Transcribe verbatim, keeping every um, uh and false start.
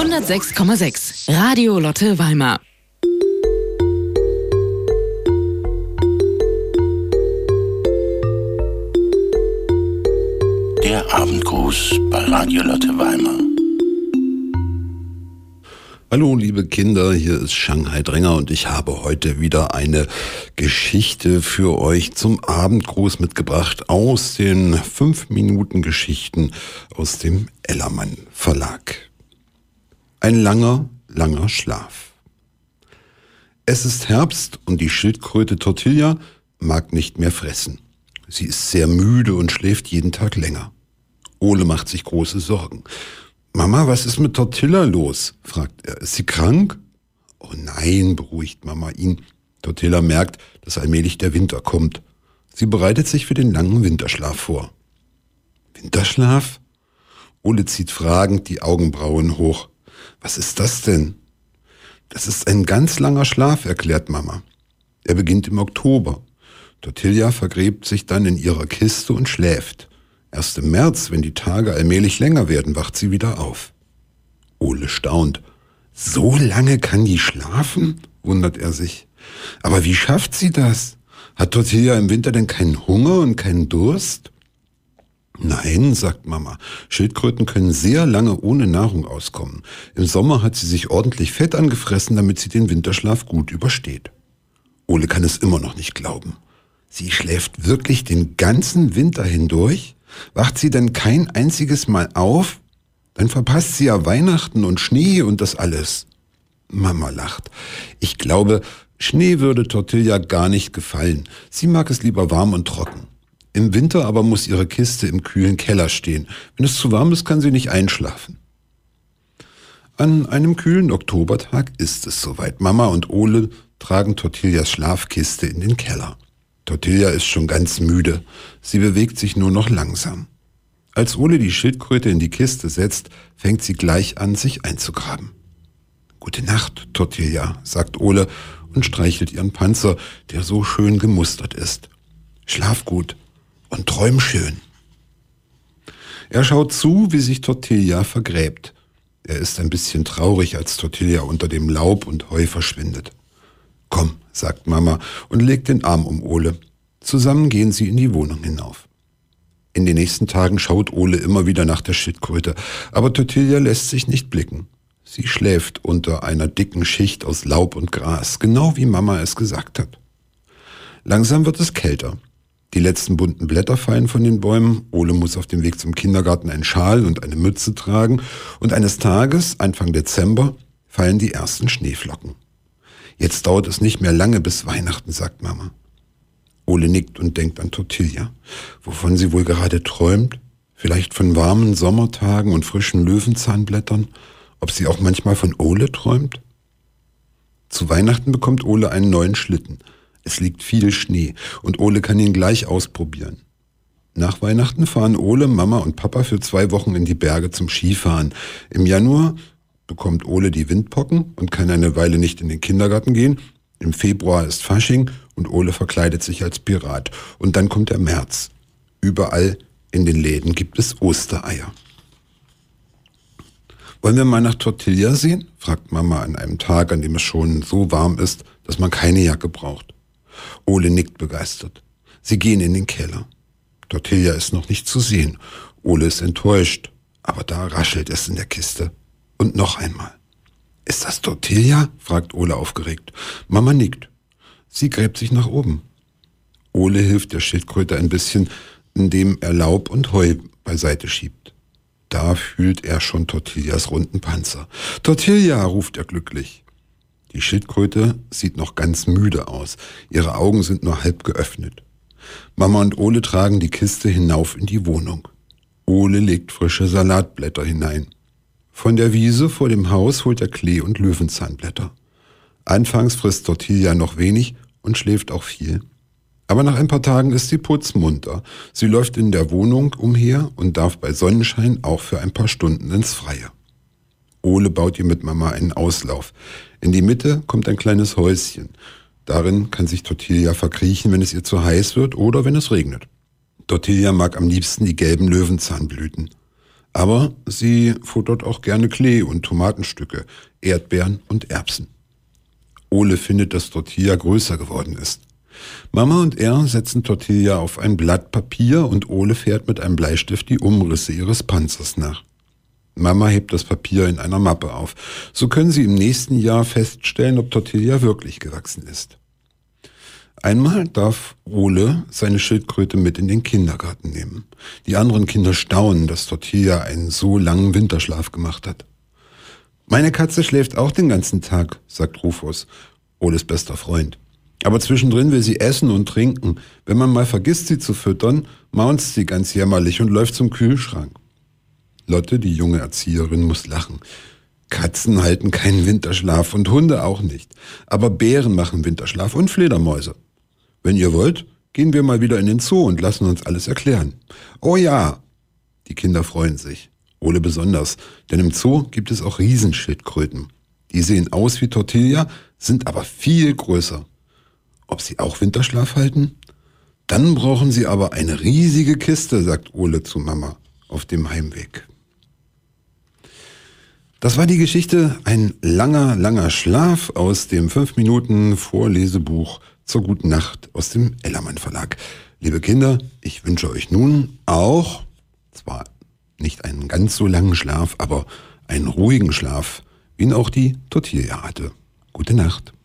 hundertsechs Komma sechs Radio Lotte Weimar. Der Abendgruß bei Radio Lotte Weimar. Hallo liebe Kinder, hier ist Shanghai Dränger und ich habe heute wieder eine Geschichte für euch zum Abendgruß mitgebracht aus den fünf Minuten Geschichten aus dem Ellermann Verlag. Ein langer, langer Schlaf. Es ist Herbst und die Schildkröte Tortilla mag nicht mehr fressen. Sie ist sehr müde und schläft jeden Tag länger. Ole macht sich große Sorgen. »Mama, was ist mit Tortilla los?« fragt er. »Ist sie krank?« »Oh nein«, beruhigt Mama ihn. Tortilla merkt, dass allmählich der Winter kommt. Sie bereitet sich für den langen Winterschlaf vor. »Winterschlaf?« Ole zieht fragend die Augenbrauen hoch. »Was ist das denn?« »Das ist ein ganz langer Schlaf«, erklärt Mama. Er beginnt im Oktober. Tortilla vergräbt sich dann in ihrer Kiste und schläft. Erst im März, wenn die Tage allmählich länger werden, wacht sie wieder auf. Ole staunt. So lange kann die schlafen? Wundert er sich. Aber wie schafft sie das? Hat Tortilla im Winter denn keinen Hunger und keinen Durst? Nein, sagt Mama. Schildkröten können sehr lange ohne Nahrung auskommen. Im Sommer hat sie sich ordentlich Fett angefressen, damit sie den Winterschlaf gut übersteht. Ole kann es immer noch nicht glauben. Sie schläft wirklich den ganzen Winter hindurch? Wacht sie denn kein einziges Mal auf? Dann verpasst sie ja Weihnachten und Schnee und das alles. Mama lacht. Ich glaube, Schnee würde Tortilla gar nicht gefallen. Sie mag es lieber warm und trocken. Im Winter aber muss ihre Kiste im kühlen Keller stehen. Wenn es zu warm ist, kann sie nicht einschlafen. An einem kühlen Oktobertag ist es soweit. Mama und Ole tragen Tortillas Schlafkiste in den Keller. Tortilla ist schon ganz müde. Sie bewegt sich nur noch langsam. Als Ole die Schildkröte in die Kiste setzt, fängt sie gleich an, sich einzugraben. »Gute Nacht, Tortilla«, sagt Ole und streichelt ihren Panzer, der so schön gemustert ist. »Schlaf gut und träum schön.« Er schaut zu, wie sich Tortilla vergräbt. Er ist ein bisschen traurig, als Tortilla unter dem Laub und Heu verschwindet. »Komm«, sagt Mama und legt den Arm um Ole. Zusammen gehen sie in die Wohnung hinauf. In den nächsten Tagen schaut Ole immer wieder nach der Schildkröte, aber Tortilla lässt sich nicht blicken. Sie schläft unter einer dicken Schicht aus Laub und Gras, genau wie Mama es gesagt hat. Langsam wird es kälter. Die letzten bunten Blätter fallen von den Bäumen. Ole muss auf dem Weg zum Kindergarten einen Schal und eine Mütze tragen. Und eines Tages, Anfang Dezember, fallen die ersten Schneeflocken. Jetzt dauert es nicht mehr lange bis Weihnachten, sagt Mama. Ole nickt und denkt an Tortilla. Wovon sie wohl gerade träumt? Vielleicht von warmen Sommertagen und frischen Löwenzahnblättern? Ob sie auch manchmal von Ole träumt? Zu Weihnachten bekommt Ole einen neuen Schlitten. Es liegt viel Schnee und Ole kann ihn gleich ausprobieren. Nach Weihnachten fahren Ole, Mama und Papa für zwei Wochen in die Berge zum Skifahren. Im Januar bekommt Ole die Windpocken und kann eine Weile nicht in den Kindergarten gehen. Im Februar ist Fasching und Ole verkleidet sich als Pirat. Und dann kommt der März. Überall in den Läden gibt es Ostereier. »Wollen wir mal nach Tortilla sehen?« fragt Mama an einem Tag, an dem es schon so warm ist, dass man keine Jacke braucht. Ole nickt begeistert. Sie gehen in den Keller. Tortilla ist noch nicht zu sehen. Ole ist enttäuscht, aber da raschelt es in der Kiste. Und noch einmal. »Ist das Tortilla?« fragt Ole aufgeregt. Mama nickt. Sie gräbt sich nach oben. Ole hilft der Schildkröte ein bisschen, indem er Laub und Heu beiseite schiebt. Da fühlt er schon Tortillas runden Panzer. »Tortilla«, ruft er glücklich. Die Schildkröte sieht noch ganz müde aus. Ihre Augen sind nur halb geöffnet. Mama und Ole tragen die Kiste hinauf in die Wohnung. Ole legt frische Salatblätter hinein. Von der Wiese vor dem Haus holt er Klee und Löwenzahnblätter. Anfangs frisst Tortilla noch wenig und schläft auch viel. Aber nach ein paar Tagen ist sie putzmunter. Sie läuft in der Wohnung umher und darf bei Sonnenschein auch für ein paar Stunden ins Freie. Ole baut ihr mit Mama einen Auslauf. In die Mitte kommt ein kleines Häuschen. Darin kann sich Tortilla verkriechen, wenn es ihr zu heiß wird oder wenn es regnet. Tortilla mag am liebsten die gelben Löwenzahnblüten. Aber sie futtert auch gerne Klee und Tomatenstücke, Erdbeeren und Erbsen. Ole findet, dass Tortilla größer geworden ist. Mama und er setzen Tortilla auf ein Blatt Papier und Ole fährt mit einem Bleistift die Umrisse ihres Panzers nach. Mama hebt das Papier in einer Mappe auf. So können sie im nächsten Jahr feststellen, ob Tortilla wirklich gewachsen ist. Einmal darf Ole seine Schildkröte mit in den Kindergarten nehmen. Die anderen Kinder staunen, dass Tortilla einen so langen Winterschlaf gemacht hat. Meine Katze schläft auch den ganzen Tag, sagt Rufus, Oles bester Freund. Aber zwischendrin will sie essen und trinken. Wenn man mal vergisst, sie zu füttern, maunzt sie ganz jämmerlich und läuft zum Kühlschrank. Lotte, die junge Erzieherin, muss lachen. Katzen halten keinen Winterschlaf und Hunde auch nicht. Aber Bären machen Winterschlaf und Fledermäuse. Wenn ihr wollt, gehen wir mal wieder in den Zoo und lassen uns alles erklären. Oh ja! Die Kinder freuen sich. Ole besonders, denn im Zoo gibt es auch Riesenschildkröten. Die sehen aus wie Tortilla, sind aber viel größer. Ob sie auch Winterschlaf halten? Dann brauchen sie aber eine riesige Kiste, sagt Ole zu Mama auf dem Heimweg. Das war die Geschichte Ein langer, langer Schlaf aus dem fünf Minuten Vorlesebuch zur guten Nacht aus dem Ellermann Verlag. Liebe Kinder, ich wünsche euch nun auch, zwar nicht einen ganz so langen Schlaf, aber einen ruhigen Schlaf, wie ihn auch die Tortilla hatte. Gute Nacht.